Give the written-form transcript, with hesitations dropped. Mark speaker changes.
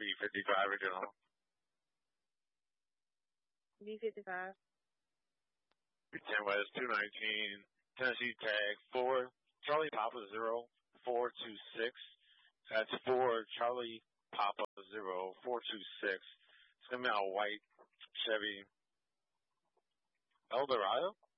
Speaker 1: B55 again.
Speaker 2: B55.
Speaker 1: 10 West 219, Tennessee tag 4, Charlie Papa 0, 426. That's 4, Charlie Papa 0, 426. It's going to be a white Chevy Eldorado.